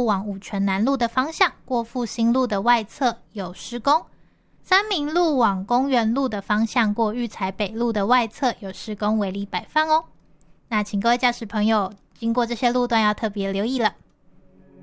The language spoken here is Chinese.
路往五权南路的方向过复兴路的外侧有施工，三民路往公园路的方向过育才北路的外侧有施工围篱摆放哦。那请各位驾驶朋友经过这些路段要特别留意了。